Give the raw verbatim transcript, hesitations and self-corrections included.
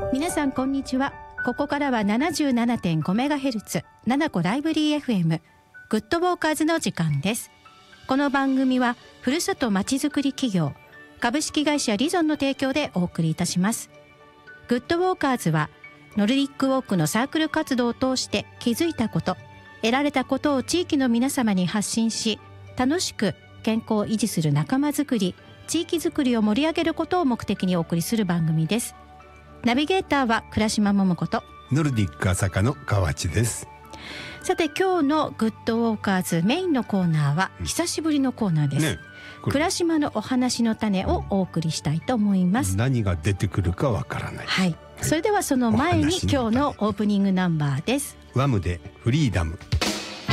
皆さんこんにちは。ここからは ななじゅうななてんごメガヘルツ ななこライブリー エフエム グッドウォーカーズの時間です。この番組はふるさとまちづくり企業株式会社リゾンの提供でお送りいたします。グッドウォーカーズはノルディックウォークのサークル活動を通して気づいたこと、得られたことを地域の皆様に発信し、楽しく健康を維持する仲間づくり、地域づくりを盛り上げることを目的にお送りする番組です。ナビゲーターは倉島桃子とノルディック朝香の河内です。 さて今日のグッドウォーカーズメインのコーナーは久しぶりのコーナーです、ね、倉島のお話の種をお送りしたいと思います。 何が出てくるかわからない。 はい、それではその前に今日のオープニングナンバーです。 ワムでフリーダム。